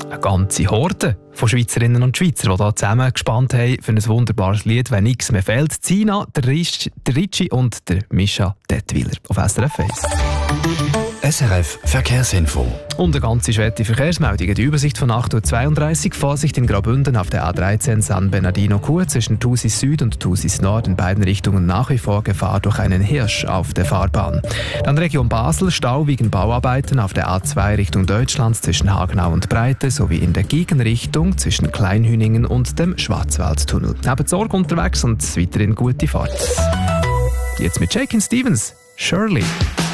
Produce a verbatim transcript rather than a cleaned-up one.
Eine ganze Horde von Schweizerinnen und Schweizer, die hier zusammen gespannt haben für ein wunderbares Lied, wenn nichts mehr fehlt. Zina, der Ricci und der Mischa Dettwiler auf S R F eins. S R F Verkehrsinfo. Und eine ganze Schwette Verkehrsmeldungen. Die Übersicht von acht Uhr zweiunddreißig. Vorsicht in Graubünden auf der A dreizehn San Bernardino-Chur zwischen Thusis Süd und Thusis Nord in beiden Richtungen nach wie vor Gefahr durch einen Hirsch auf der Fahrbahn. Dann Region Basel, Stau wegen Bauarbeiten auf der A zwei Richtung Deutschland zwischen Hagenau und Breite sowie in der Gegenrichtung zwischen Kleinhüningen und dem Schwarzwaldtunnel. Habt Sorge unterwegs und weiterhin gute Fahrt. Jetzt mit Shakin' Stevens, Shirley.